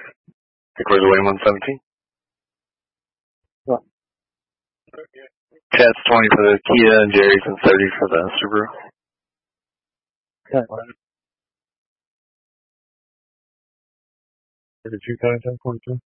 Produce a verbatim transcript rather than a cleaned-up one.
Equals Wayne one seventeen. What? Chad's twenty for the Kia and Jerry's and thirty for the Subaru. Okay. Thirty-two times ten forty-two.